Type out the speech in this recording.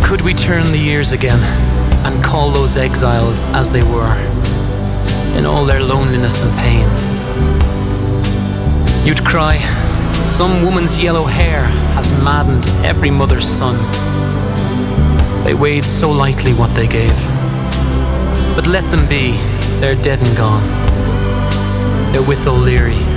Could we turn the years again and call those exiles as they were, in all their loneliness and pain? You'd cry, some woman's yellow hair has maddened every mother's son. They weighed so lightly what they gave. But let them be, they're dead and gone. They're with O'Leary